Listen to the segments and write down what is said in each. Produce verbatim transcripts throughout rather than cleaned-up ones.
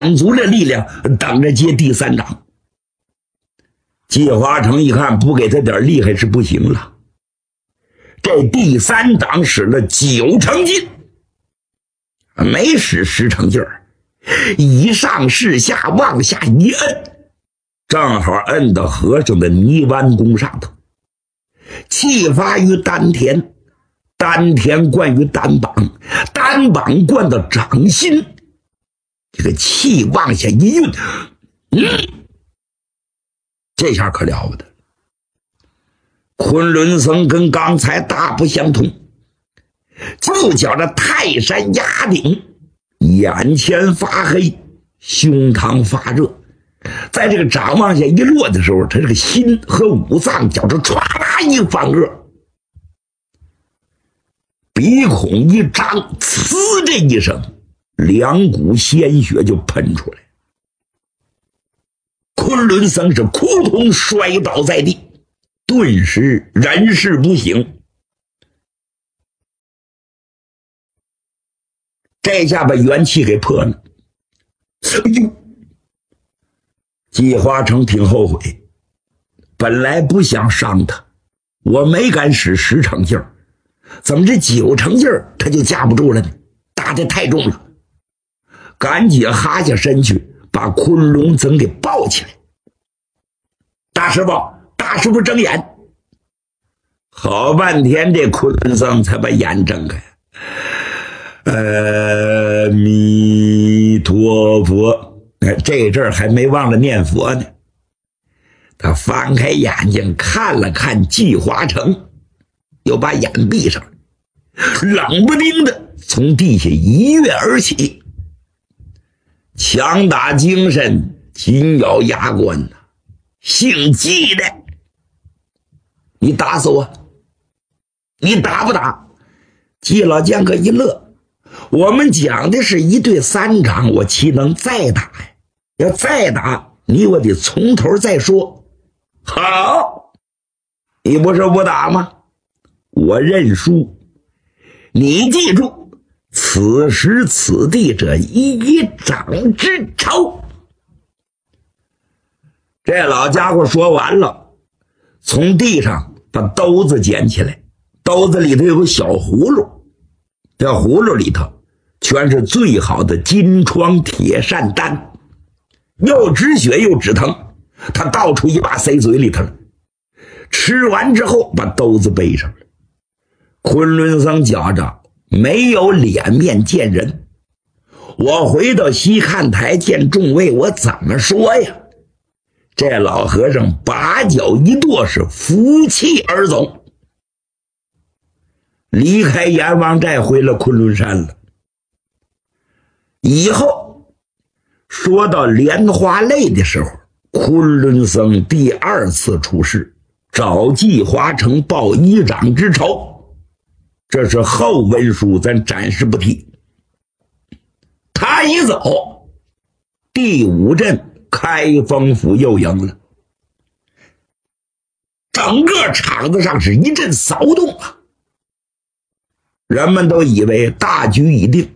足了力量，等着接第三掌。季华成一看，不给他点厉害是不行了。这第三掌使了九成劲，没使十成劲儿，以上是下往下一摁，正好摁到和尚的泥丸宫上头。气发于丹田，丹田灌于丹膀，丹膀灌到掌心，这个气往下一运，嗯，这下可了不得。昆仑僧跟刚才大不相同，就觉着泰山压顶，眼前发黑，胸膛发热。在这个掌往下一落的时候，他这个心和五脏觉着唰啦一翻热，鼻孔一张，呲这一声，两股鲜血就喷出来。昆仑僧是扑通摔倒在地，顿时人事不省。这下把元气给破了。哎呦！季华成挺后悔，本来不想伤他，我没敢使十成劲儿，怎么这九成劲儿他就架不住了呢？打得太重了，赶紧哈下身去，把昆仑僧给抱起来。大师傅，大师傅睁眼。好半天，这昆仑僧才把眼睁开。阿弥陀佛。这阵儿还没忘了念佛呢。他翻开眼睛看了看季华成，又把眼闭上，冷不丁的从地下一跃而起，强打精神，紧咬牙关呐。姓季的，你打死我，你打不打？季老剑客一乐，我们讲的是一对三掌，我岂能再打呀？要再打你，我得从头再说。好，你不是不打吗？我认输。你记住，此时此地这一掌之仇。这老家伙说完了，从地上把兜子捡起来，兜子里头有个小葫芦，这葫芦里头全是最好的金疮铁扇丹，又止血又止疼，他倒出一把塞嘴里头了。吃完之后把兜子背上了。昆仑僧觉着没有脸面见人，我回到西看台见众位，我怎么说呀？这老和尚把脚一跺，是扶气而走，离开阎王寨回了昆仑山了。以后说到莲花泪的时候，昆仑僧第二次出世，找季华成报一掌之仇，这是后文书，咱暂时不提。他一走，第五阵开封府又赢了，整个场子上是一阵骚动啊！人们都以为大局已定，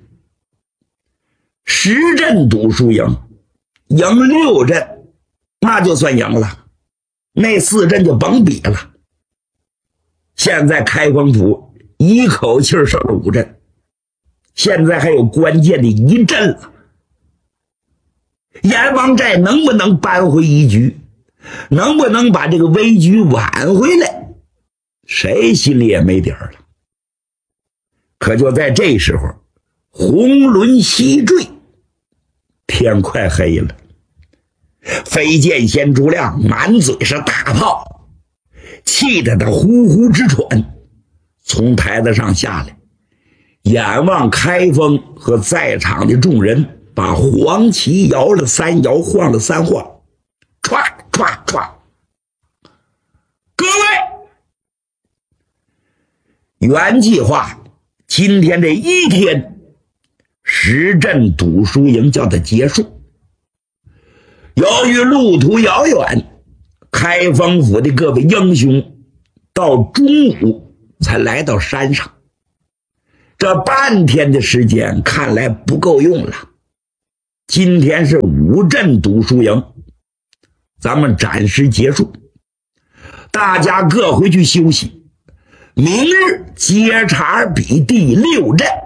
十阵赌输赢，赢六阵那就算赢了，那四阵就甭比了。现在开封府一口气胜了五阵，现在还有关键的一阵了。阎王寨能不能扳回一局，能不能把这个危局挽回来，谁心里也没底儿了。可就在这时候，红轮西坠，天快黑了。飞剑仙朱亮满嘴是大炮，气得他呼呼直喘，从台子上下来，眼望开封和在场的众人，把黄旗摇了三摇，晃了三晃，唰唰唰。各位，原计划今天这一天十阵赌输赢叫它结束。由于路途遥远，开封府的各位英雄到中午才来到山上，这半天的时间看来不够用了。 今天是五镇读书营，咱们暂时结束，大家各回去休息，明日接茬儿比第六镇。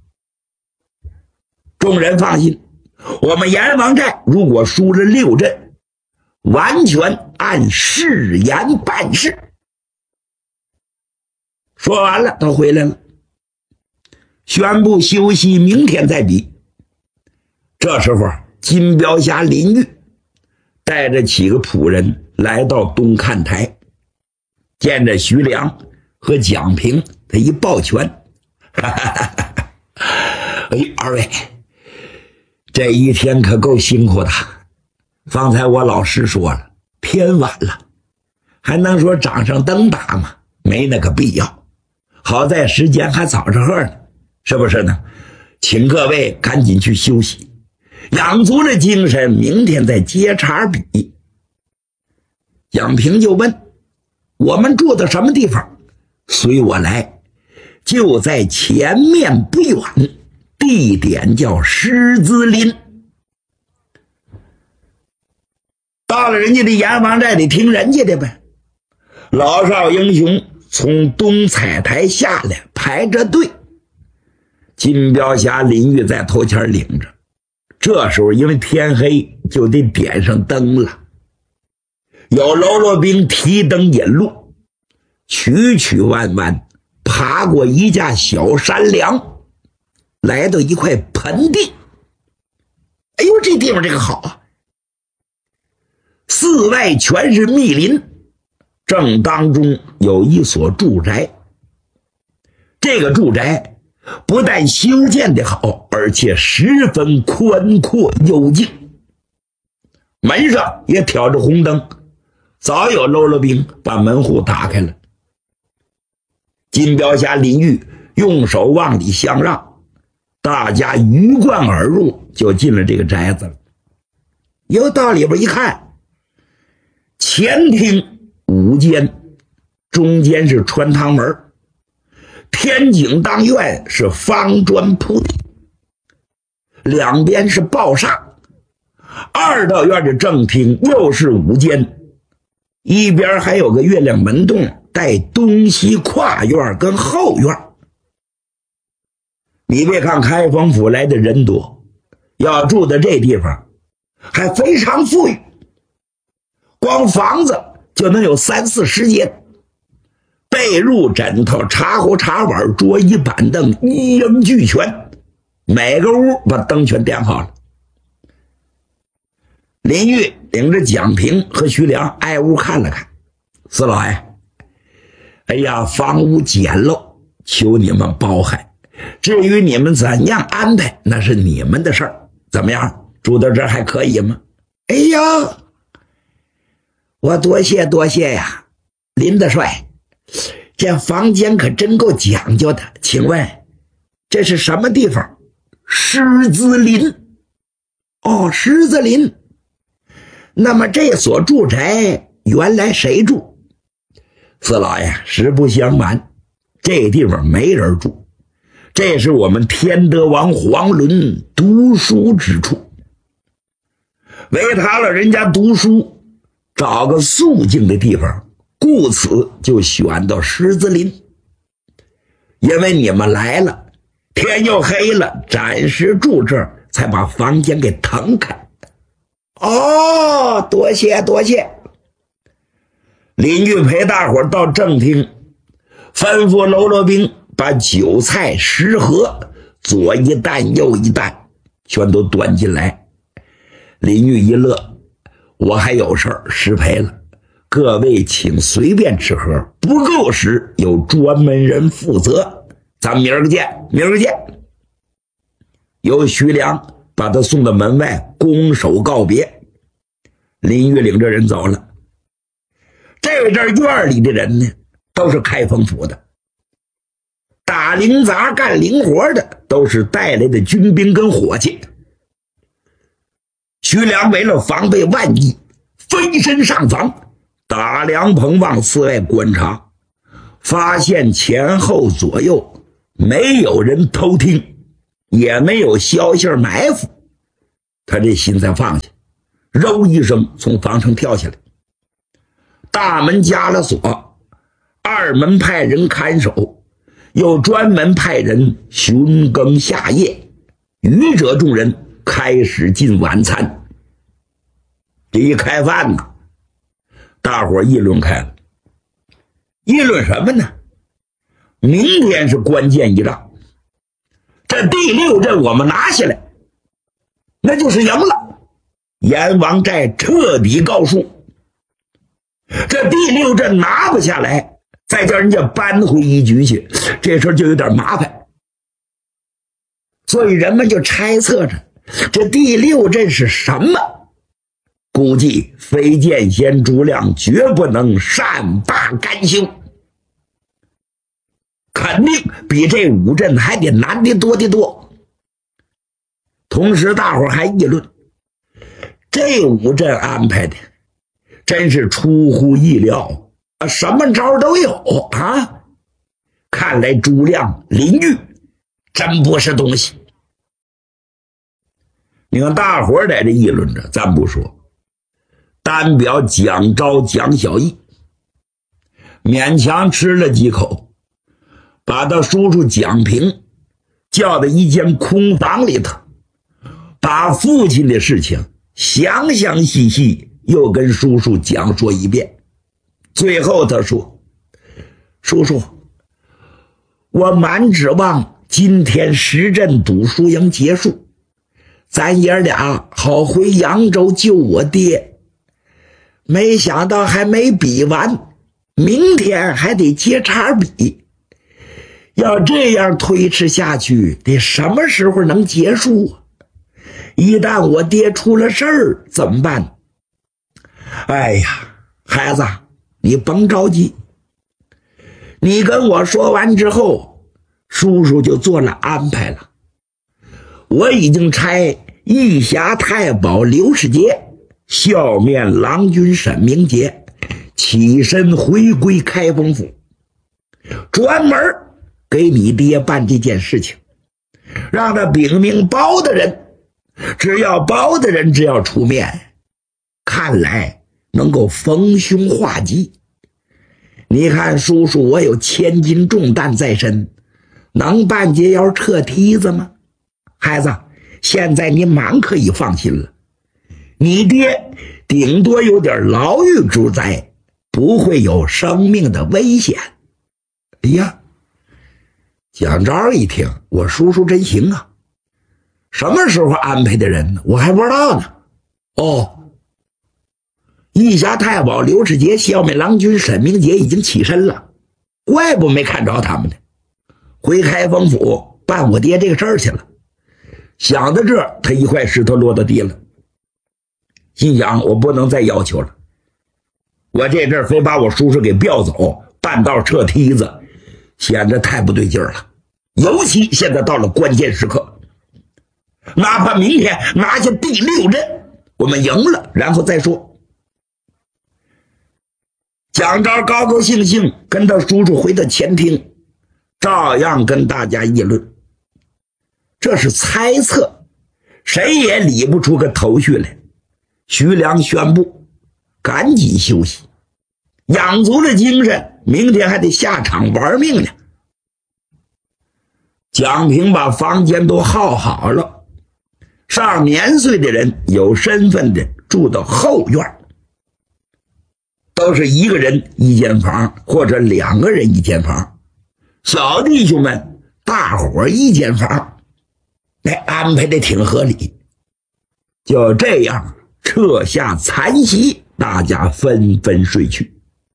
众人放心，我们阎王寨如果输了六镇，完全按誓言办事。说完了，他回来了，宣布休息，明天再比。这时候金标侠林玉带着几个仆人来到东看台，见着徐良和蒋平，他一抱拳，哈哈哈哈，哎，二位这一天可够辛苦的，方才我老师说了，天晚了，还能说掌上灯打吗？没那个必要，好在时间还早着呵呢，是不是呢？请各位赶紧去休息，养足了精神，明天再接茬比。蒋平就问，我们住的什么地方？随我来，就在前面不远，地点叫狮子林。到了人家的阎王寨里听人家的呗。老少英雄从东彩台下来，排着队，金标侠林玉在头前领着。这时候因为天黑，就得点上灯了，有喽啰兵提灯引路，曲曲弯弯爬过一架小山梁，来到一块盆地。哎呦，这地方这个好啊，四外全是密林，正当中有一所住宅。这个住宅不但修建的好，而且十分宽阔幽静，门上也挑着红灯，早有喽啰兵把门户打开了。金标侠林玉用手往里相让，大家鱼贯而入，就进了这个宅子了。又到里边一看，前厅五间，中间是穿堂门，天井当院是方砖铺地，两边是抱厦，二道院的正厅又是五间，一边还有个月亮门洞，带东西跨院跟后院。你别看开封府来的人多，要住的这地方还非常富裕，光房子就能有三四十间，被褥枕头茶壶茶碗桌椅板凳一应俱全，每个屋把灯全点好了。林玉领着蒋平和徐良挨屋看了看，四老爷，哎呀，房屋简陋，求你们包涵，至于你们怎样安排，那是你们的事儿。怎么样，住到这儿还可以吗？哎呀，我多谢多谢呀，林大帅，这房间可真够讲究的。请问这是什么地方？狮子林。哦，狮子林。那么这所住宅原来谁住？四老爷，实不相瞒，这地方没人住，这是我们天德王黄伦读书之处，为他老人家读书，找个肃静的地方，故此就选到狮子林。因为你们来了，天又黑了，暂时住这儿，才把房间给腾开。哦，多谢多谢。林玉陪大伙到正厅，吩咐喽啰兵把酒菜食盒左一担右一担全都端进来。林玉一乐，我还有事儿失陪了，各位请随便吃喝，不够时有专门人负责，咱们明儿个见，明儿个见。由徐良把他送到门外拱手告别，林玉领着人走了。这阵院里的人呢，都是开封府的，打零杂干零活的都是带来的军兵跟伙计。徐良为了防备万一，飞身上房，打凉棚往四外观察，发现前后左右没有人偷听，也没有消息埋伏， 他这心才放下，揉一声从房上跳下来。大门加了锁，二门派人看守，又专门派人巡更下夜。余者众人开始进晚餐。这一开饭呢，大伙议论开了。议论什么呢？明天是关键一仗，这第六镇我们拿下来，那就是赢了，阎王寨彻底告输。这第六镇拿不下来，再叫人家扳回一局去，这事就有点麻烦。所以人们就猜测着这第六镇是什么，估计飞剑仙诸亮绝不能善罢甘休，肯定比这五镇还得难得多得多。同时大伙还议论，这五镇安排的真是出乎意料，什么招都有啊！看来诸亮林玉真不是东西。你看大伙在这议论着，咱不说，单表蒋昭、蒋小义勉强吃了几口，把他叔叔蒋平叫到一间空房里头，把父亲的事情详详细细又跟叔叔讲说一遍。最后他说，叔叔，我满指望今天石镇赌输赢结束，咱爷俩好回扬州救我爹，没想到还没比完，明天还得接茬比，要这样推迟下去，得什么时候能结束啊？一旦我爹出了事儿怎么办？哎呀，孩子，你甭着急，你跟我说完之后，叔叔就做了安排了。我已经差义侠太保刘世杰笑面郎君沈明杰起身回归开封府，专门给你爹办这件事情，让他禀明包大人，只要包大人只要出面，看来能够逢凶化吉。你看叔叔，我有千斤重担在身，能办解腰撤梯子吗？孩子，现在你满可以放心了，你爹顶多有点牢狱之灾，不会有生命的危险。哎呀，蒋昭一听，我叔叔真行啊，什么时候安排的人呢？我还不知道呢。哦，义侠太保刘世杰、笑面郎君沈明杰已经起身了，怪不没看着他们呢，回开封府办我爹这个事儿去了。想到这儿，他一块石头落到地了，心想我不能再要求了，我这阵非把我叔叔给调走，半道撤梯子，显得太不对劲儿了。尤其现在到了关键时刻，哪怕明天拿下第六镇，我们赢了然后再说。蒋昭高高兴兴跟他叔叔回到前厅，照样跟大家议论。这是猜测，谁也理不出个头绪来。徐良宣布赶紧休息，养足了精神，明天还得下场玩命呢。蒋平把房间都耗好了，上年岁的人有身份的住到后院，都是一个人一间房或者两个人一间房，小弟兄们大伙一间房，那安排的挺合理。就这样撤下残席，大家纷纷睡去。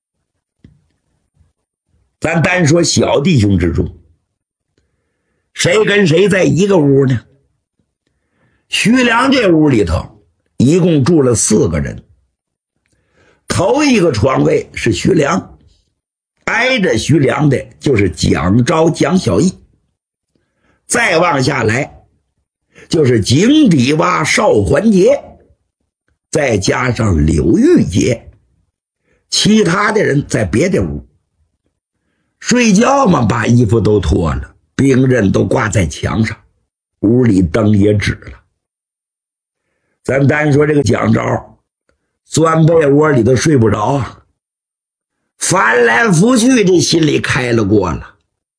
咱单说小弟兄之中，谁跟谁在一个屋呢？徐良这屋里头一共住了四个人，头一个床位是徐良，挨着徐良的就是蒋昭、蒋小义，再往下来就是井底蛙邵环节，再加上柳玉杰，其他的人在别的屋睡觉嘛，把衣服都脱了，兵刃都挂在墙上，屋里灯也止了。 咱单说这个蒋昭，钻被窝里头睡不着啊，翻来覆去，这心里开了锅了。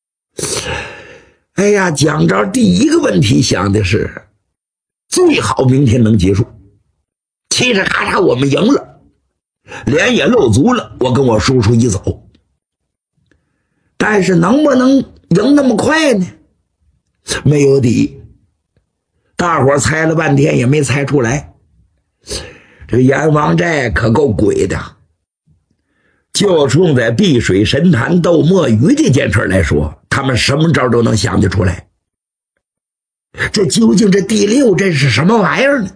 哎呀，蒋昭第一个问题想的是，最好明天能结束，嘁哧咔嚓我们赢了，脸也露足了，我跟我叔叔一走。但是能不能赢那么快呢？没有底。大伙猜了半天也没猜出来。这个阎王寨可够鬼的，就冲在碧水神坛斗墨鱼这件事来说，他们什么招都能想得出来。这究竟这第六阵是什么玩意儿呢？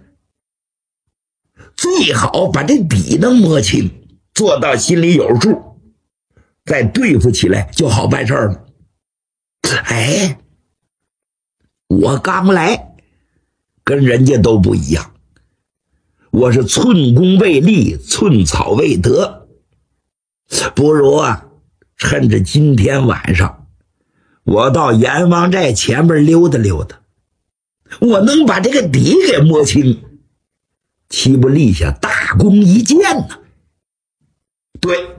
最好把这底能摸清，做到心里有数，再对付起来就好办事了。哎，我刚来跟人家都不一样，我是寸功未立，寸草未得。不如啊，趁着今天晚上我到阎王寨前面溜达溜达，我能把这个底给摸清，岂不立下大功一件呢？对，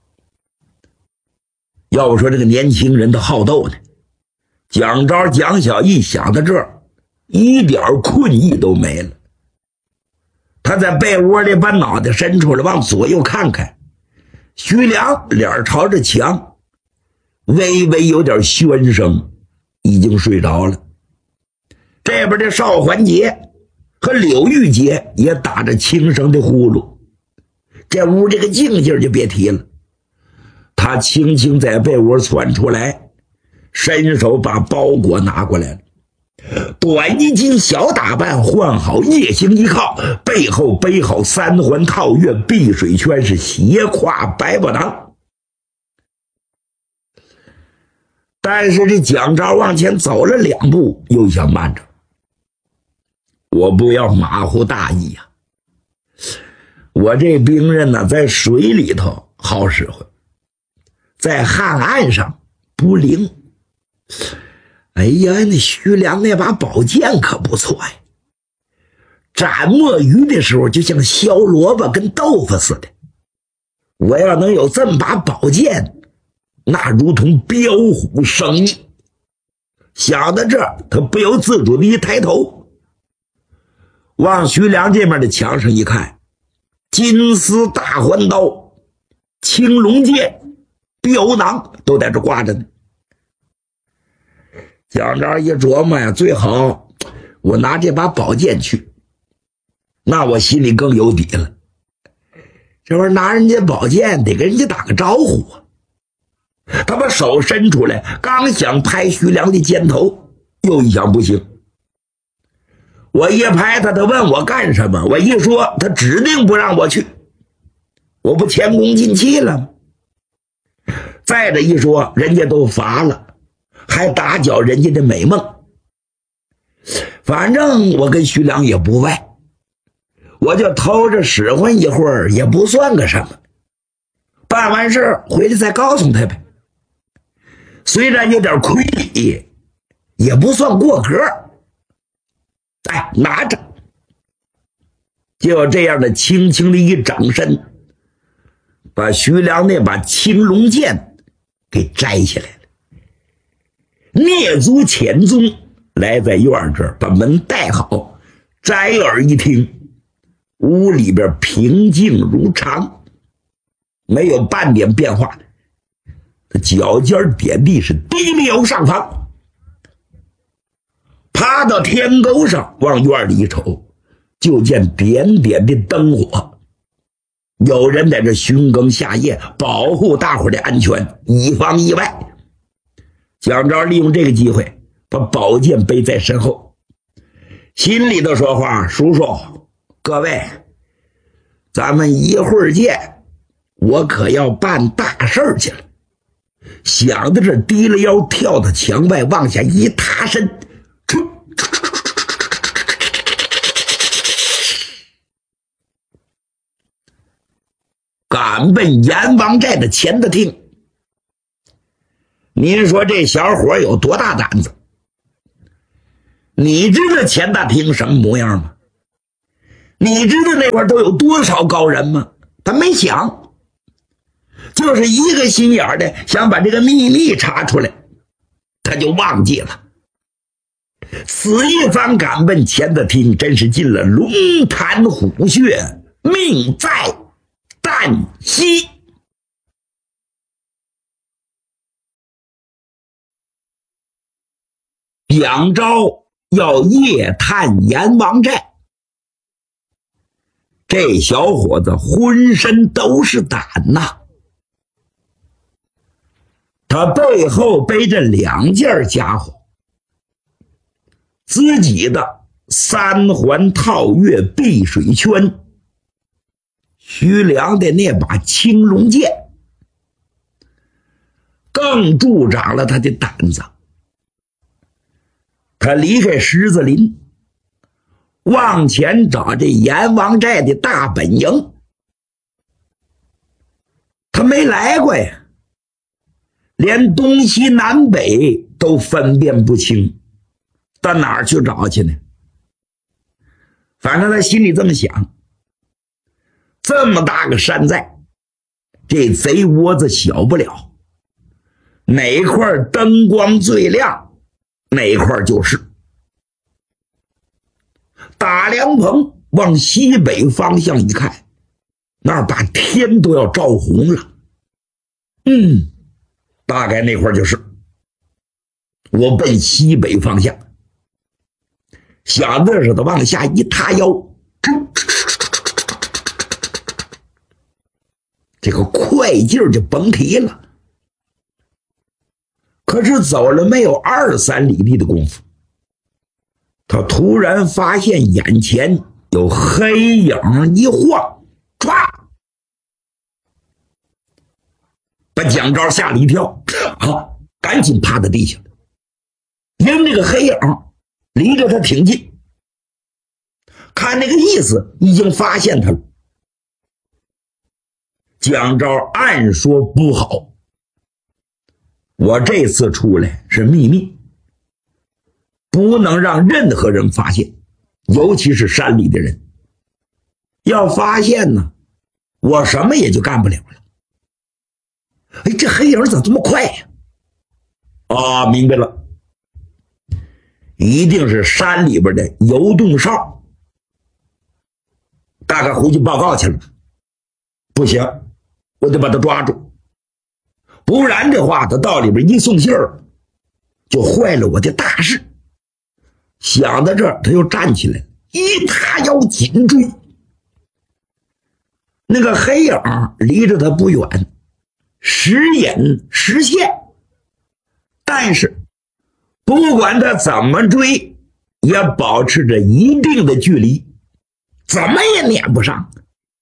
要不说这个年轻人的好斗呢，蒋昭蒋小义想到这儿，一点困意都没了。他在被窝里把脑袋伸出来，往左右看看，徐良脸朝着墙，微微有点喧声，已经睡着了。这边的邵环节和柳玉杰也打着轻声的呼噜。这屋这个静静就别提了。他轻轻在被窝窜出来，伸手把包裹拿过来了。短衣襟小打扮，换好夜行衣靠，背后背好三环套月碧水圈，是斜挎白宝囊。但是这蒋昭往前走了两步，又想慢着，我不要马虎大意呀、啊！我这兵刃呢，在水里头好使唤，在旱岸上不灵。哎呀，那徐良那把宝剑可不错呀，斩墨鱼的时候就像削萝卜跟豆腐似的。我要能有这么把宝剑，那如同彪虎生翼。想到这儿，他不由自主的一抬头，往徐良这边的墙上一看，金丝大环刀、青龙剑、镖囊都在这挂着呢。蒋昭一琢磨呀，最好我拿这把宝剑去，那我心里更有底了。这会儿拿人家宝剑得跟人家打个招呼啊。他把手伸出来，刚想拍徐良的肩头，又一想不行，我一拍他，他问我干什么，我一说他指定不让我去，我不前功尽弃了吗？再者一说，人家都罚了，还打搅人家的美梦。反正我跟徐良也不外，我就偷着使唤一会儿也不算个什么，办完事回来再告诉他呗。虽然有点亏礼，也不算过格。哎，拿着。就这样的轻轻的一掌身，把徐良那把青龙剑给摘下来了。蹑足潜踪来在院这儿，把门带好，摘耳一听，屋里边平静如常，没有半点变化。脚尖点地，是低溜上房，爬到天沟上，往院里一瞅，就见点点的灯火，有人在这巡更下夜，保护大伙的安全，以防意外。蒋昭利用这个机会把宝剑背在身后，心里头说话，叔叔各位，咱们一会儿见，我可要办大事去了。想到这，低了腰，跳到墙外，往下一踏身，赶奔阎王寨的前大厅。您说这小伙有多大胆子？你知道前大厅什么模样吗？ 你知道那块都有多少高人吗？他没想，就是一个心眼的想把这个秘密查出来，他就忘记了。此一番敢问前的听，真是进了龙潭虎穴，命在旦夕。蒋昭要夜探阎王寨，这小伙子浑身都是胆呐。他背后背着两件家伙，自己的三环套月碧水圈，徐良的那把青龙剑，更助长了他的胆子。他离开狮子林，往前找这阎王寨的大本营。他没来过呀，连东西南北都分辨不清，到哪儿去找去呢？反正他心里这么想，这么大个山寨，这贼窝子小不了，哪块灯光最亮哪块就是。打凉棚往西北方向一看，那儿把天都要照红了。嗯，大概那块就是。我奔西北方向，想这似的往下一塌腰，这个快劲儿就甭提了。可是走了没有二三里地的功夫，他突然发现眼前有黑影一晃，唰，把蒋昭吓了一跳啊！赶紧趴在地下，因为这个黑影离着他挺近，看那个意思已经发现他了。蒋昭暗说不好，我这次出来是秘密，不能让任何人发现，尤其是山里的人。要发现呢，我什么也就干不了了。哎，这黑影怎么这么快呀？啊，明白了，一定是山里边的游洞哨，大概回去报告去了。不行，我得把他抓住，不然的话他到里边一送信儿，就坏了我的大事。想到这儿，他又站起来，一塌腰紧追。那个黑影离着他不远，时隐时现，但是不管他怎么追，也保持着一定的距离，怎么也撵不上。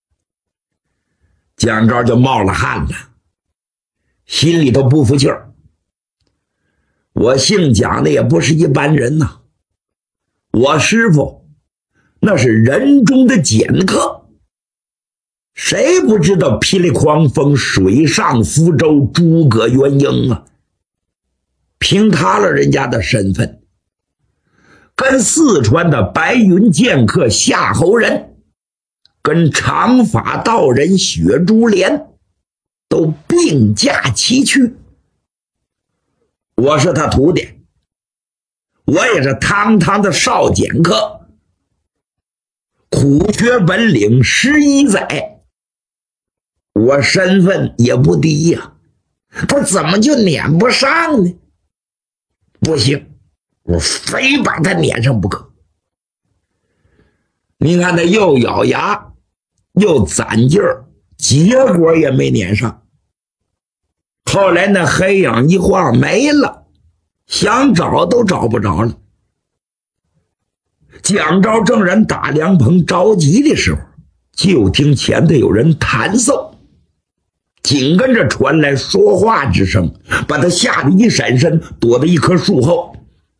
蒋昭就冒了汗了，心里头不服气儿。我姓蒋的也不是一般人呐、啊，我师父那是人中的剑客，谁不知道霹雳狂风水上福州诸葛元英啊？凭他了人家的身份，跟四川的白云剑客夏侯仁，跟长发道人雪珠莲都并驾齐驱。我是他徒弟，我也是堂堂的少剑客，苦学本领十一载，我身份也不低呀、啊，他怎么就撵不上呢？不行，我非把他撵上不可。你看他又咬牙又攒劲儿，结果也没撵上。后来那黑影一晃没了，想找都找不着了。蒋昭正然打凉棚着急的时候，就听前头有人弹奏，紧跟着传来说话之声，把他吓得一闪身，躲在一棵树后。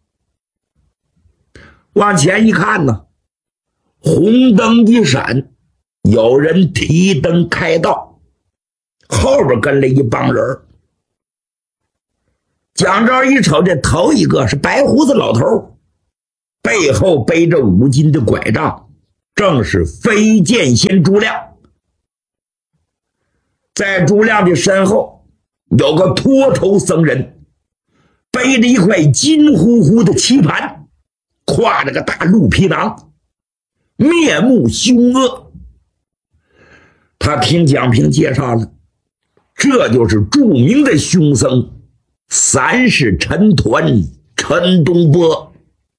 往前一看呢，红灯一闪，有人提灯开道，后边跟了一帮人。蒋昭一瞅，这头一个是白胡子老头，背后背着五斤的拐杖， 正是飞剑仙朱亮。在朱亮的身后有个秃头僧人，背着一块金乎乎的棋盘，挎着个大鹿皮囊，面目凶恶。他听蒋平介绍了，这就是著名的凶僧三世陈抟陈东波。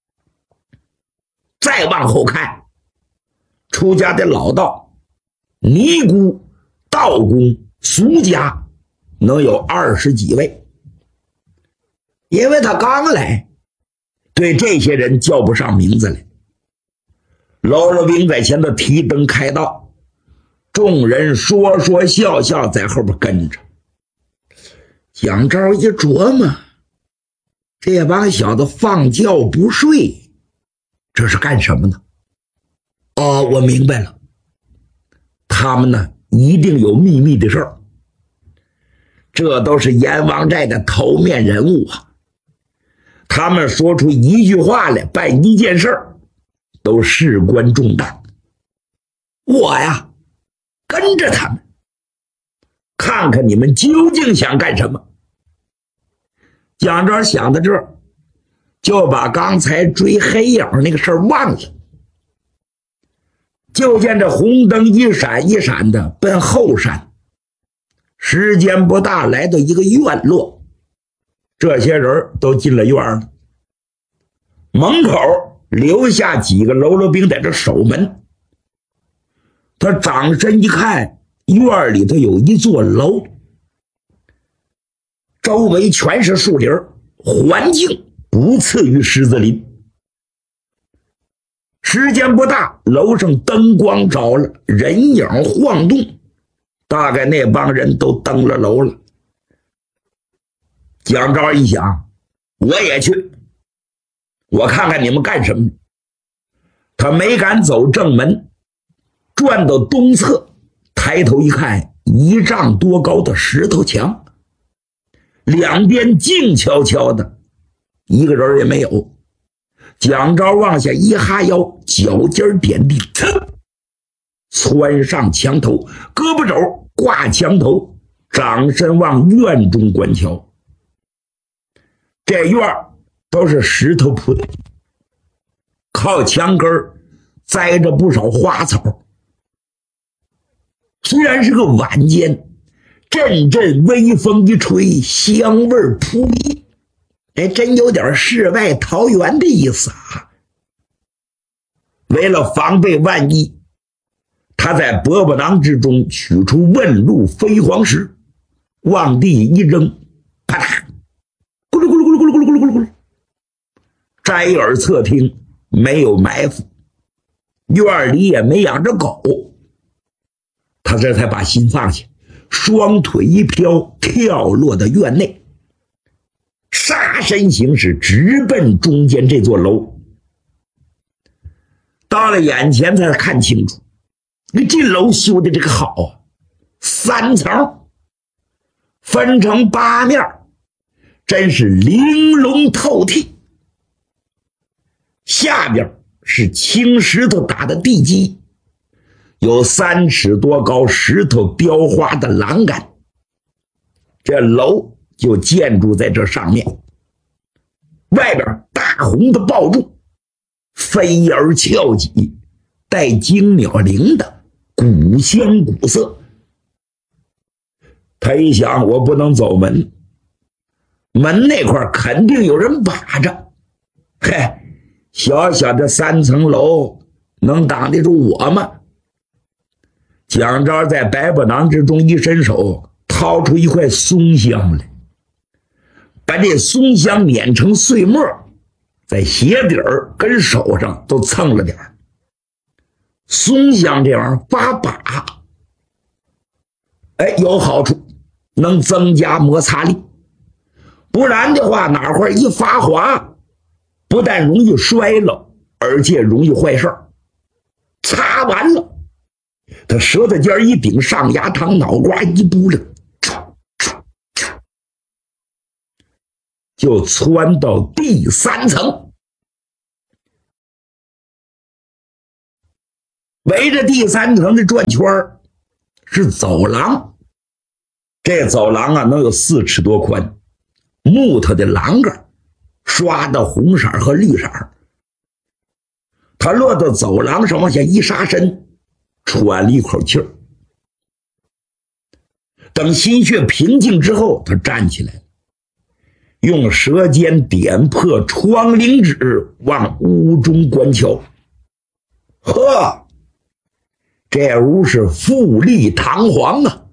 再往后看，出家的老道、尼姑、道公、俗家能有二十几位。因为他刚来，对这些人叫不上名字来。娄若冰在前头提灯开道，众人说说笑笑在后边跟着。蒋昭一琢磨，这帮小子放觉不睡，这是干什么呢？哦，我明白了，他们呢一定有秘密的事儿。这都是阎王寨的头面人物啊，他们说出一句话来，办一件事儿，都事关重大。我呀跟着他们，看看你们究竟想干什么。蒋昭想到这儿，就把刚才追黑影那个事儿忘了。就见这红灯一闪一闪的奔后山，时间不大，来到一个院落，这些人都进了院了。门口留下几个喽啰兵在这守门。他掌身一看，院里头有一座楼，周围全是树林，环境不次于狮子林。时间不大，楼上灯光着了，人影晃动，大概那帮人都登了楼了。蒋昭一想，我也去，我看看你们干什么。他没敢走正门，转到东侧，抬头一看，一丈多高的石头墙，两边静悄悄的，一个人也没有。蒋昭往下一哈腰，脚尖点地，窜上墙头，胳膊肘挂墙头，掌身往院中观瞧。这院都是石头铺的，靠墙根栽着不少花草。虽然是个晚间，阵阵微风一吹，香味扑鼻，哎，真有点世外桃源的意思啊！为了防备万一，他在饽饽囊之中取出问路飞黄石，往地一扔，啪嗒，咕噜咕噜咕噜咕噜咕噜咕噜咕噜咕噜，摘耳侧听，没有埋伏，院里也没养着狗。他这才把心放下，双腿一飘，跳落到院内，杀身行驶，直奔中间这座楼。到了眼前才看清楚，这楼修的这个好啊，三层分成八面，真是玲珑透剔。下边是青石头打的地基，有三尺多高石头雕花的栏杆，这楼就建筑在这上面。外边大红的爆柱，飞而翘脊，带惊鸟铃的，古香古色。他一想，我不能走门，门那块肯定有人把着。嘿，小小的三层楼能挡得住我吗？蒋昭在百宝囊之中一伸手，掏出一块松香来，把这松香碾成碎末，在鞋底儿跟手上都蹭了点儿。松香这玩意儿发把，哎，有好处，能增加摩擦力。不然的话，哪块一发滑，不但容易摔了，而且容易坏事儿。擦完了，他舌头尖一顶，上牙膛，脑瓜一嘟溜，就窜到第三层。 围着第三层的转圈是走廊，这走廊啊能有四尺多宽，木头的栏杆刷的红色和绿色。他落到走廊上往下一杀身，喘了一口气儿。等心血平静之后，他站起来，用舌尖点破窗棂纸，往屋中观瞧。呵，这屋是富丽堂皇啊！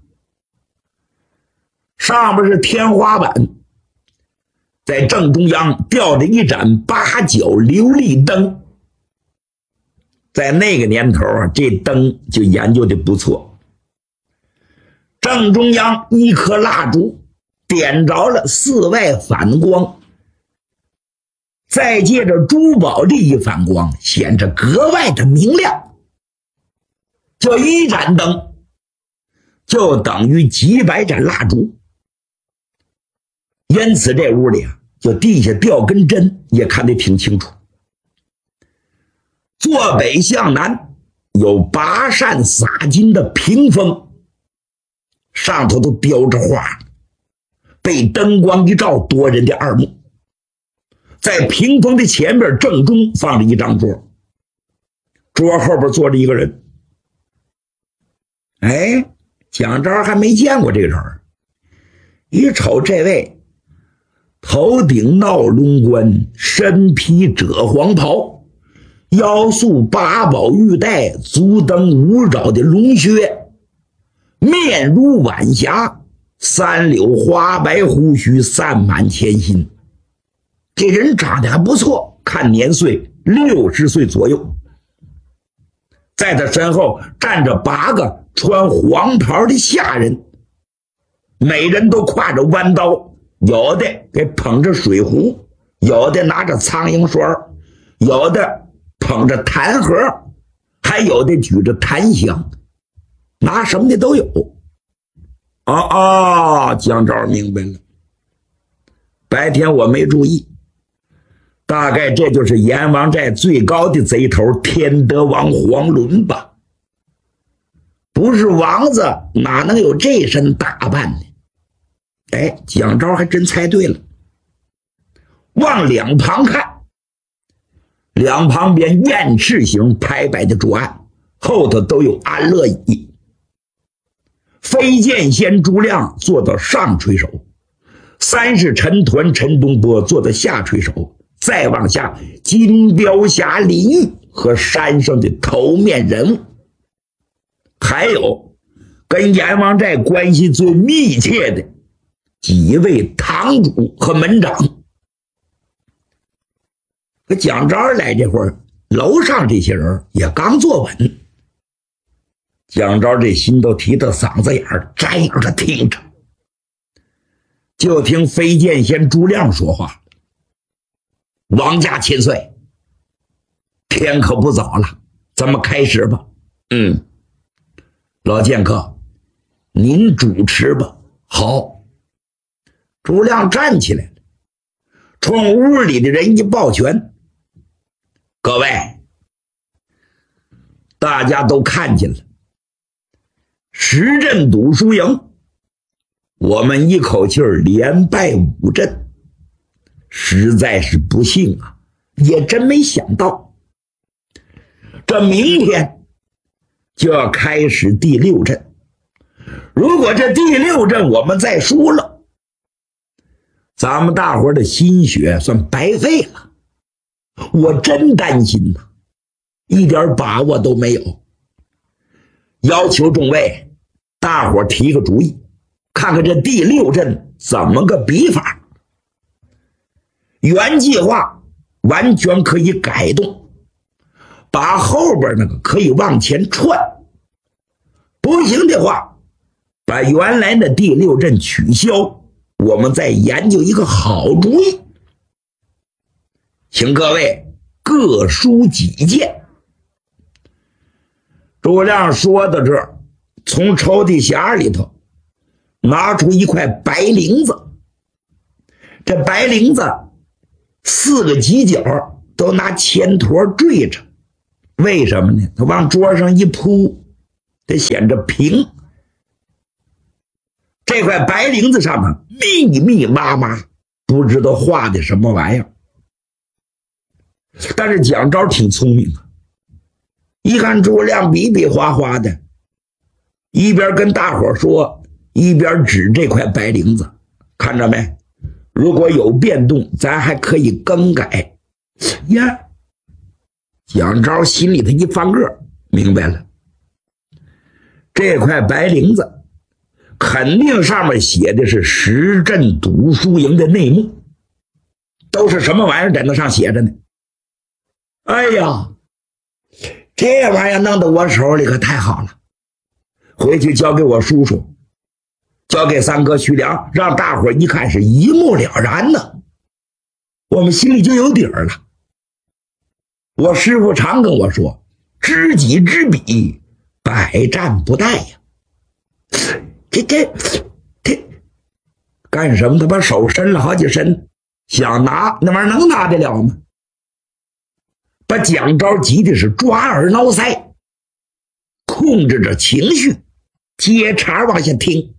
上面是天花板，在正中央吊着一盏八角琉璃灯。在那个年头啊，这灯就研究的不错。正中央一颗蜡烛点着了，四外反光，再借着珠宝这一反光，显得格外的明亮。这一盏灯就等于几百盏蜡烛，因此这屋里啊，就地下吊根针也看得挺清楚。坐北向南有八扇洒金的屏风，上头都雕着画，被灯光一照，夺人的耳目。在屏风的前面正中放着一张桌，桌后边坐着一个人。哎，蒋昭还没见过这个人，一瞅这位头顶闹龙冠，身披赭黄袍，腰束八宝玉带，足蹬五爪的龙靴，面如晚霞，三绺花白胡须散满前心。这人长得还不错，看年岁六十岁左右。在他身后站着八个穿黄袍的下人，每人都挎着弯刀，有的给捧着水壶，有的拿着苍蝇栓，有的捧着痰盒，还有的举着檀香，拿什么的都有。哦哦，姜昭明白了，白天我没注意，大概这就是阎王寨最高的贼头天德王黄伦吧。不是王子哪能有这身打扮呢？哎，蒋昭还真猜对了。往两旁看，两旁边雁翅形排摆的桌案，后头都有安乐椅。飞剑仙朱亮坐到上垂手，三是陈抟陈东波坐到下垂手，再往下金雕侠李煜和山上的头面人物，还有跟阎王寨关系最密切的几位堂主和门长。可蒋昭来这会儿，楼上这些人也刚坐稳，蒋昭这心都提到嗓子眼儿，摘耳着听着。就听飞剑仙朱亮说话：王家千岁，天可不早了，咱们开始吧。嗯，老剑客，您主持吧。好。朱亮站起来了，冲屋里的人一抱拳：各位，大家都看见了，十阵赌输赢，我们一口气连败五阵，实在是不幸啊，也真没想到，这明天就要开始第六阵，如果这第六阵我们再输了，咱们大伙的心血算白费了。我真担心呐，一点把握都没有。要求众位大伙提个主意，看看这第六阵怎么个比法。原计划完全可以改动，把后边那个可以往前串，不行的话把原来的第六阵取消，我们再研究一个好主意。请各位各抒己见。朱亮说到这儿，从抽屉匣里头拿出一块白绫子，这白绫子四个犄角都拿铅砣坠着， 为什么呢？他往桌上一铺，得显着平。这块白绫子上面密密麻麻，不知道画的什么玩意儿。但是蒋昭挺聪明啊，一看诸葛亮比比划划的，一边跟大伙说，一边指这块白绫子，看着没？如果有变动，咱还可以更改。呀，蒋昭心里头一翻个，明白了，这块白绫子肯定上面写的是石镇读书营的内幕，都是什么玩意儿在那上写着呢？哎呀，这玩意儿弄到我手里可太好了，回去交给我叔叔，交给三哥徐良，让大伙一看是一目了然呢，我们心里就有底儿了。我师父常跟我说，知己知彼，百战不殆呀。这这这干什么？他把手伸了好几伸，想拿那玩意儿能拿得了吗？把蒋昭急的是抓耳挠腮，控制着情绪，接茬往下听。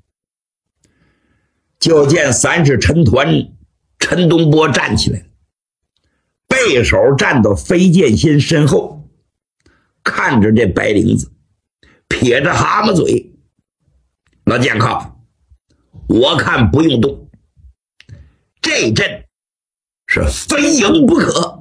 就见三是陈抟、陈东波站起来，背手站到飞剑仙身后，看着这白绫子，撇着蛤蟆嘴：“老健康，我看不用动，这阵是非赢不可。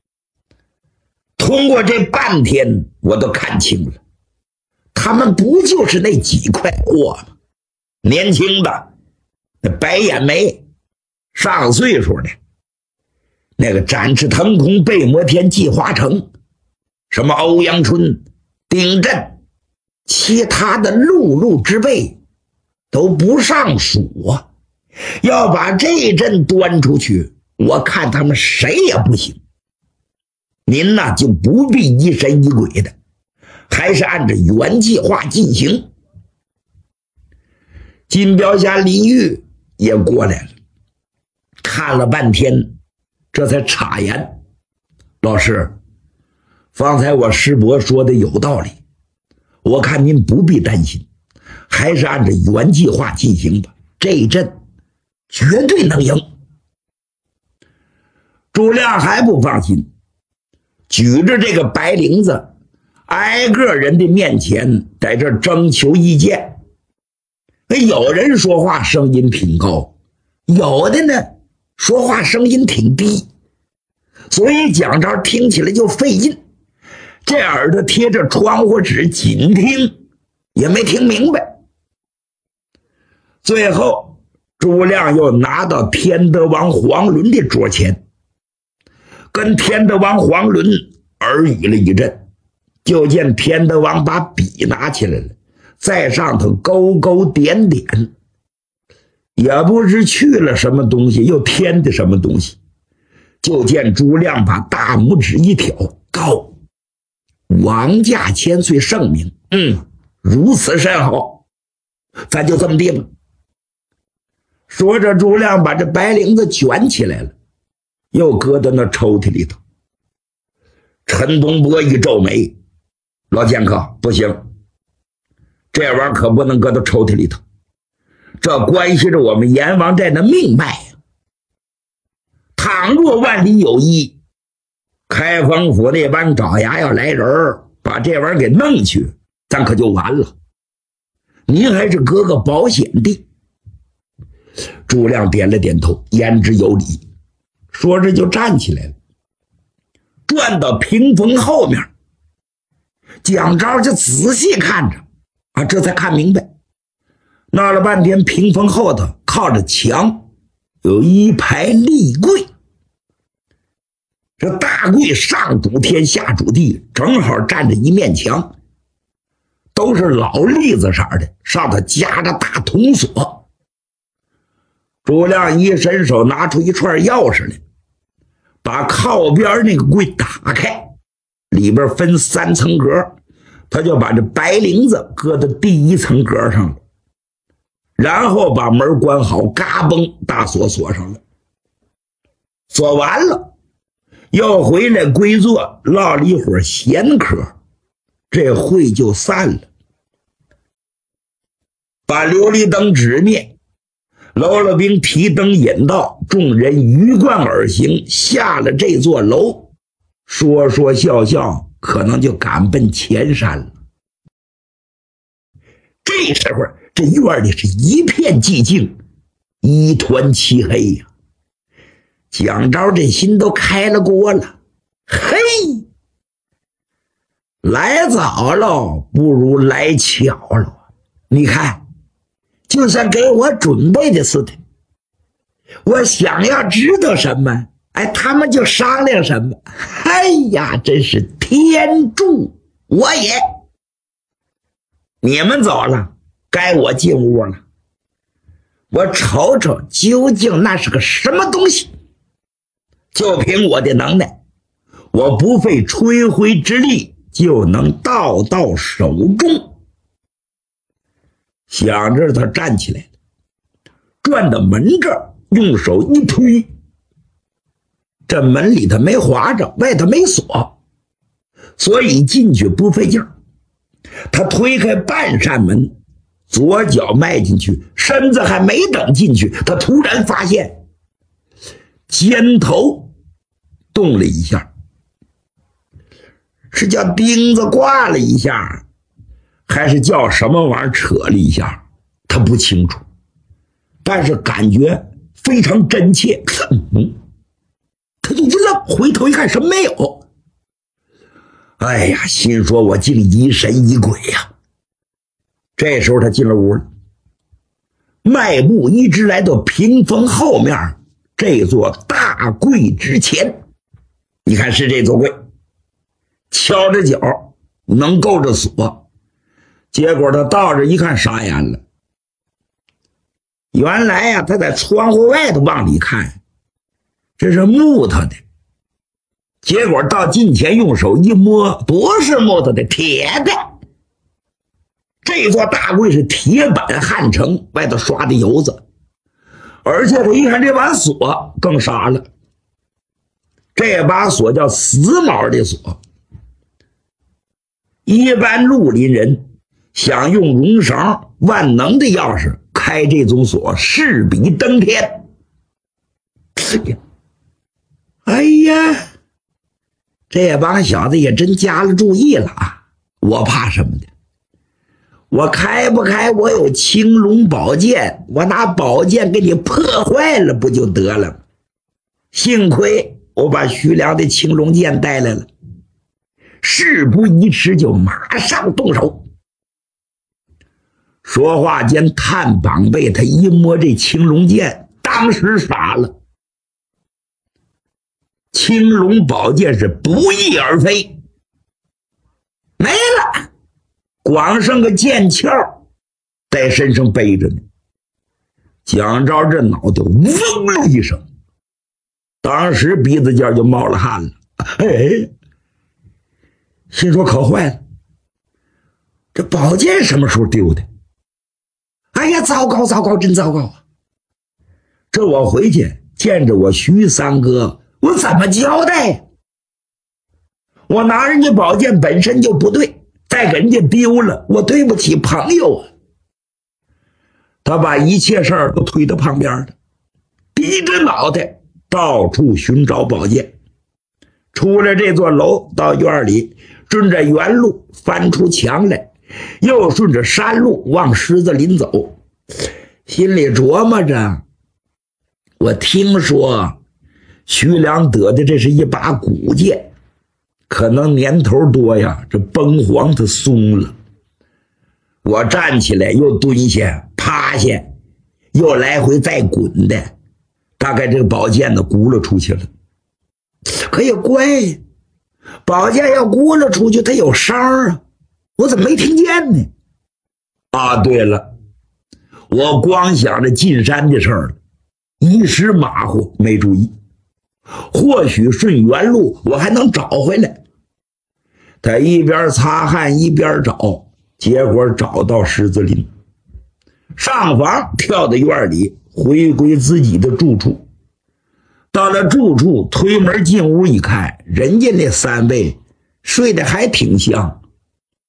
通过这半天，我都看清了，他们不就是那几块货吗？年轻的，那白眼眉，上岁数的，那个展翅腾空背摩天季华成，什么欧阳春、丁震，其他的碌碌之辈都不上数啊！要把这阵端出去，我看他们谁也不行。您呐就不必疑神疑鬼的，还是按照原计划进行。”金标侠李煜也过来了，看了半天，这才插言：“老师，方才我师伯说的有道理，我看您不必担心，还是按照原计划进行吧，这一阵绝对能赢。”诸葛亮还不放心，举着这个白绫子，挨个人的面前在这征求意见。有人说话声音挺高，有的呢说话声音挺低，所以蒋昭听起来就费劲，这耳朵贴着窗户纸紧听，也没听明白。最后诸葛亮又拿到天德王黄伦的桌前，跟天德王黄伦耳语了一阵，就见天德王把笔拿起来了，在上头勾勾点点，也不知去了什么东西，又添的什么东西。就见诸葛亮把大拇指一挑，告：“王驾千岁圣明，嗯，如此甚好，咱就这么地吧。”说着，诸葛亮把这白绫子卷起来了，又搁到那抽屉里头。陈东波一皱眉：“老剑客，不行，这玩意儿可不能搁到抽屉里头，这关系着我们阎王寨的命脉呀。倘若万里有一，开封府那帮爪牙要来人，把这玩意儿给弄去，咱可就完了。您还是搁个保险的。”诸葛亮点了点头，言之有理，说着就站起来了，转到屏风后面。蒋昭就仔细看着啊，这才看明白，闹了半天，屏风后头靠着墙有一排立柜，这大柜上主天下主地，正好站着一面墙，都是老栗子色的，上头夹着大铜锁。诸葛亮一伸手拿出一串钥匙来，把靠边那个柜打开，里边分三层格，他就把这白绫子搁到第一层格上了，然后把门关好，嘎嘣大锁锁上了。锁完了，又回来归坐，唠了一会儿闲嗑。 这会就散了。把琉璃灯指灭，娄了兵提灯引道，众人鱼贯而行，下了这座楼，说说笑笑，可能就赶奔前山了。这时候这院里是一片寂静，一团漆黑呀、啊。蒋昭这心都开了锅了，嘿，来早了不如来巧了。你看，就像给我准备的似的，我想要知道什么，哎，他们就商量什么。哎呀，真是天助我也！你们走了，该我进屋了。我瞅瞅究竟那是个什么东西。就凭我的能耐，我不费吹灰之力就能到到手中。想着他站起来了，转到门这儿，用手一推，这门里头没划着，外头没锁，所以进去不费劲儿。他推开半扇门，左脚迈进去，身子还没等进去，他突然发现肩头动了一下，是叫钉子挂了一下，还是叫什么玩意儿扯了一下，他不清楚，但是感觉非常真切。嗯，他就一愣，回头一看什么没有。哎呀，心说我竟疑神疑鬼呀、啊！这时候他进了屋了，迈步一直来到屏风后面这座大柜之前。你看是这座柜，敲着脚能够着锁，结果他到这一看傻眼了。原来呀、啊，他在窗户外头往里看，这是木头的，结果到近前用手一摸，不是木头的，铁的。这座大柜是铁板焊成，外头刷的油子，而且他一看这把锁更傻了，这把锁叫死卯的锁。一般绿林人想用绒绳、万能的钥匙开这种锁，势比登天。哎呀，这帮小子也真加了注意了啊！我怕什么的？我开不开？我有青龙宝剑，我拿宝剑给你破坏了不就得了？幸亏我把徐良的青龙剑带来了，事不宜迟，就马上动手。说话间，探膀背他一摸这青龙剑，当时傻了。青龙宝剑是不翼而飞，没了，光剩个剑鞘在身上背着呢。蒋昭这脑袋嗡了一声，当时鼻子尖就冒了汗了。哎，心说可坏了，这宝剑什么时候丢的？哎呀，糟糕糟糕，真糟糕啊！这我回去见着我徐三哥，我怎么交代呀？我拿人家宝剑本身就不对，再给人家丢了，我对不起朋友啊！他把一切事儿都推到旁边了，低着脑袋到处寻找宝剑。出了这座楼，到院里，顺着原路翻出墙来，又顺着山路往狮子林走，心里琢磨着，我听说徐良得的这是一把古剑，可能年头多呀，这崩黄它松了。我站起来又蹲下趴下，又来回再滚的，大概这个宝剑呢轱辘出去了。可也怪呀，宝剑要轱辘出去它有声啊，我怎么没听见呢？啊，对了，我光想着进山的事儿了，一时马虎没注意，或许顺原路我还能找回来。他一边擦汗一边找，结果找到狮子林，上房跳到院里，回归自己的住处。到了住处，推门进屋一看，人家那三位睡得还挺香，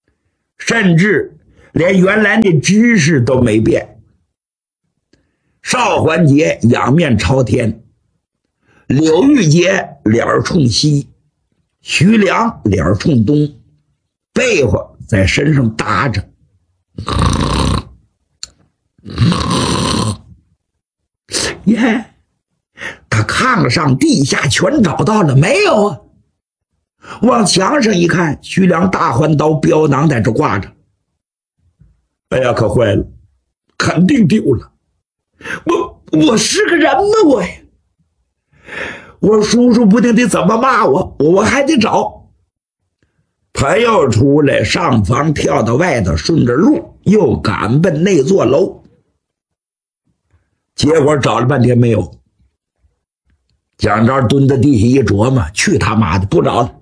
甚至连原来的姿势都没变。邵桓杰仰面朝天，柳玉杰脸冲西，徐良脸冲东，被窝在身上搭着。耶，他炕上地下全找到了没有啊？往墙上一看，徐良大环刀镖囊在这挂着。哎呀，可坏了，肯定丢了。我我是个人吗？我呀，我叔叔不定得怎么骂我，我还得找。他又出来上房，跳到外头，顺着路又赶奔那座楼。结果找了半天没有。蒋昭蹲在地下一琢磨，去他妈的，不找了。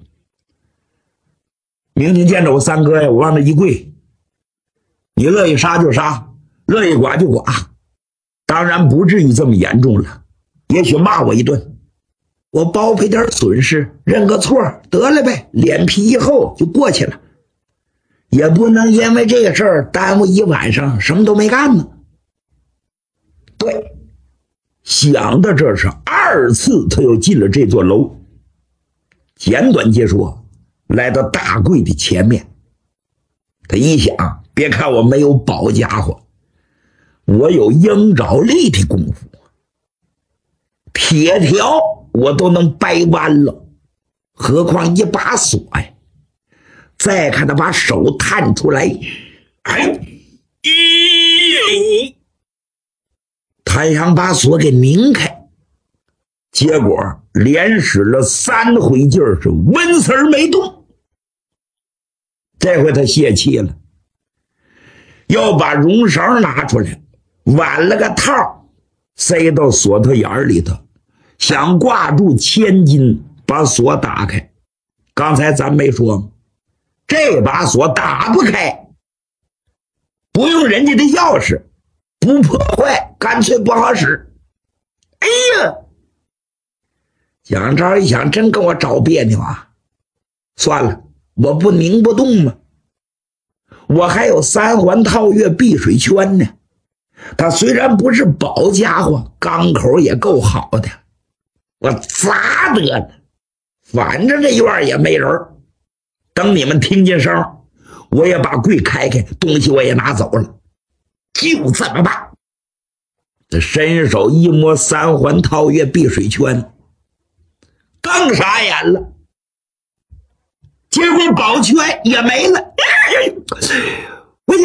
明天见着我三哥呀，我往那一跪，你乐意杀就杀，乐意剐就剐，当然不至于这么严重了，也许骂我一顿，我包赔点损失，认个错得了呗，脸皮一厚就过去了，也不能因为这个事儿耽误一晚上什么都没干呢。对，想到这是二次他又进了这座楼。简短截说，来到大柜的前面，他一想，别看我没有宝家伙，我有鹰爪力的功夫，铁条我都能掰弯了，何况一把锁呀。再看他把手探出来，哎，咦，他想把锁给拧开，结果连使了三回劲儿，是纹丝儿没动。这回他泄气了，又把绒绳拿出来，挽了个套，塞到锁头眼里头，想挂住千金，把锁打开。刚才咱没说吗？这把锁打不开，不用人家的钥匙，不破坏，干脆不好使。哎呀，蒋昭一想，真跟我找别扭啊！算了，我不拧不动吗？我还有三环套月避水圈呢。他虽然不是宝家伙，钢口也够好的，我砸得了。反正这院也没人，等你们听见声，我也把柜开开，东西我也拿走了，就这么办。这伸手一摸三环套月避水圈，更傻眼了，结果宝圈也没了。我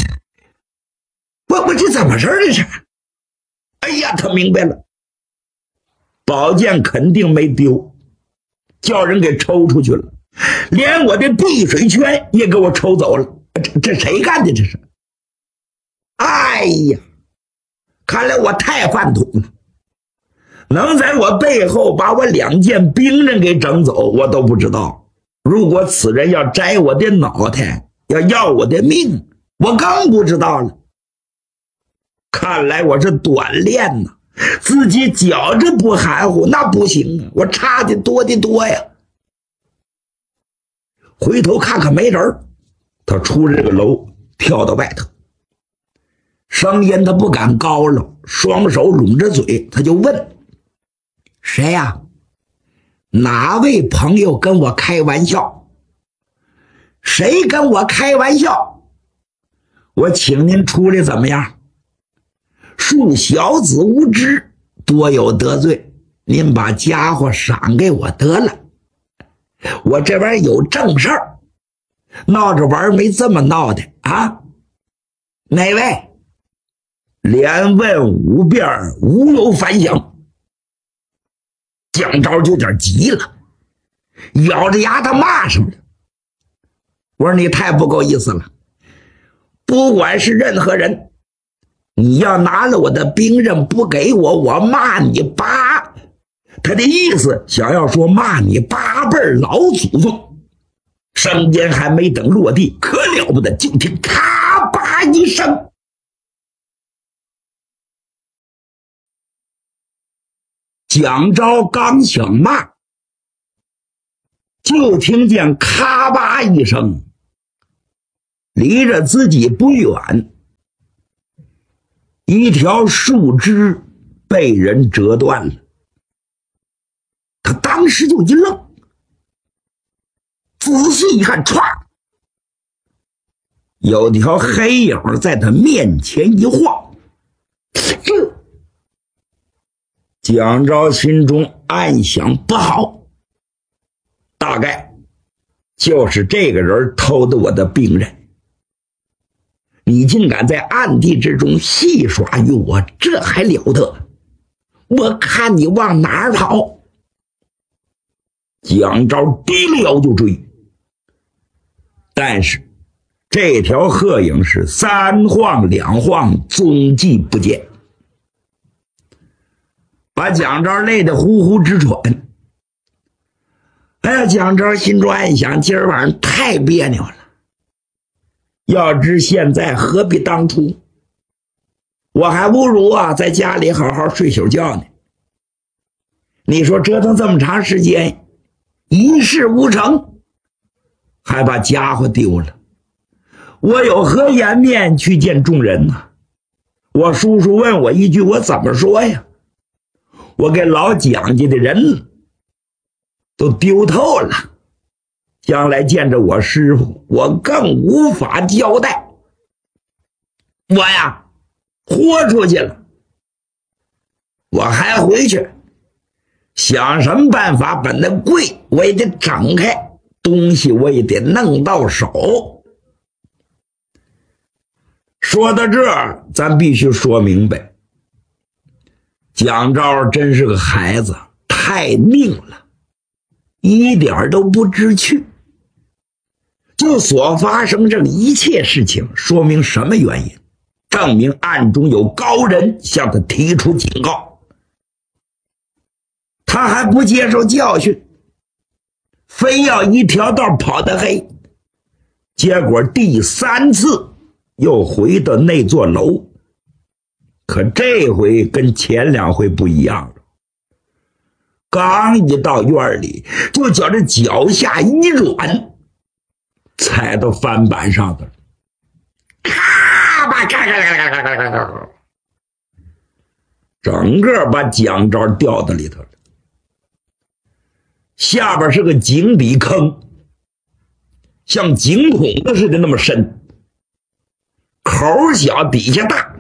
我我这怎么事这是？哎呀，他明白了，宝剑肯定没丢，叫人给抽出去了，连我的避水圈也给我抽走了。这这谁干的这是？哎呀，看来我太饭桶了，能在我背后把我两件兵刃给整走，我都不知道。如果此人要摘我的脑袋，要要我的命，我更不知道了。看来我是短练呢，自己觉着不含糊，那不行啊，我差的多的多呀。回头看看没人，他出这个楼，跳到外头，声音他不敢高了，双手拢着嘴，他就问：谁呀？哪位朋友跟我开玩笑？谁跟我开玩笑？我请您出来怎么样？恕小子无知，多有得罪，您把家伙赏给我得了。我这边有正事儿，闹着玩没这么闹的啊！哪位？连问五遍无有反响。蒋昭就有点急了，咬着牙他骂上了。我说你太不够意思了，不管是任何人，你要拿了我的兵刃不给我，我骂你八。他的意思想要说骂你八辈老祖宗。声音还没等落地，可了不得，就听咔吧一声，蒋昭刚想骂，就听见咔吧一声， 离着自己不远，一条树枝被人折断了。他当时就一愣，仔细一看，歘，有条黑影在他面前一晃。这蒋昭心中暗想，不好，大概就是这个人偷的我的病人。你竟敢在暗地之中戏耍于我，这还了得？我看你往哪儿跑！蒋昭低了腰就追，但是这条鹤影是三晃两晃，踪迹不见，把蒋昭累得呼呼直喘。哎呀，蒋昭心中暗想，今儿晚上太别扭了，要知现在何必当初，我还不如啊在家里好好睡宿觉呢。你说折腾这么长时间，一事无成，还把家伙丢了，我有何颜面去见众人呢？我叔叔问我一句，我怎么说呀？我给老蒋家的人都丢透了，将来见着我师傅，我更无法交代。我呀豁出去了，我还回去想什么办法把那柜我也得整开，东西我也得弄到手。说到这儿，咱必须说明白，蒋昭真是个孩子，太拧了，一点都不知趣。就所发生这一切事情，说明什么原因？证明暗中有高人向他提出警告，他还不接受教训，非要一条道跑得黑，结果第三次又回到那座楼。可这回跟前两回不一样了，刚一到院里，就觉着脚下一软，踩到翻板上的，咔吧咔咔咔咔咔咔咔，整个把蒋昭掉到里头了。下边是个井底坑，像井孔子似的那么深，口小底下大。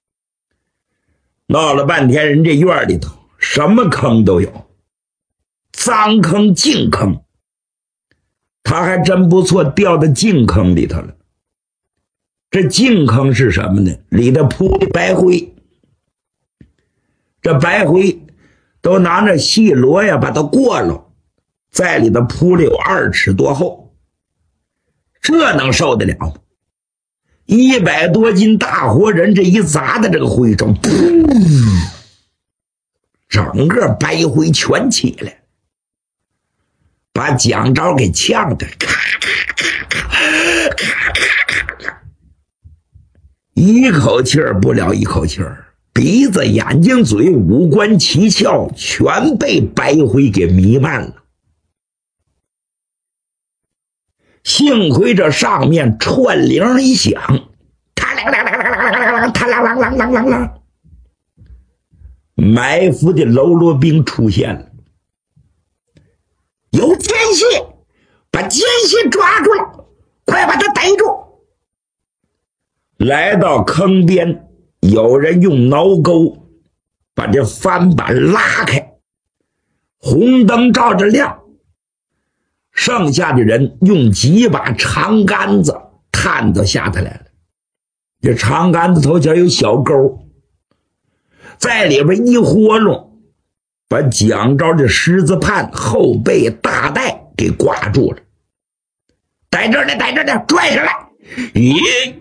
闹了半天，人这院里头什么坑都有，脏坑净坑，他还真不错，掉到净坑里头了。这净坑是什么呢？里头铺的白灰，这白灰都拿着细罗呀把它过了，在里头铺了有二尺多厚，这能受得了吗？一百多斤大活人这一砸的这个灰中，噗，整个白灰全起来，把蒋昭给呛的咔咔咔咔咔咔咔，一口气儿不了一口气儿，鼻子眼睛嘴五官七窍全被白灰给弥漫了。幸亏这上面串铃一响，他啷啷啷啷啷啷啷，他啷啷啷啷啷啷，埋伏的喽啰兵出现了。有奸细，把奸细抓住了，快把他逮住！来到坑边，有人用挠钩把这翻板拉开，红灯照着亮。剩下的人用几把长杆子探到下头来了，这长杆子头前有小钩，在里边一活弄，把蒋昭的狮子畔后背大带给挂住了。在这儿呢，在这儿呢，拽上来！咦，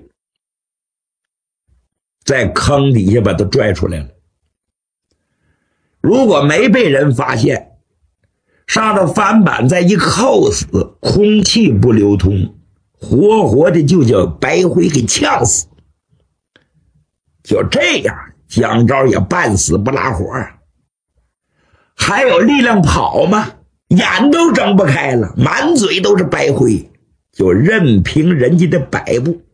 在坑底下把他拽出来了。如果没被人发现，上头翻板再一扣死，空气不流通，活活的就叫白灰给呛死。就这样，蒋昭也半死不拉活啊！还有力量跑吗？眼都睁不开了，满嘴都是白灰，就任凭人家的摆布。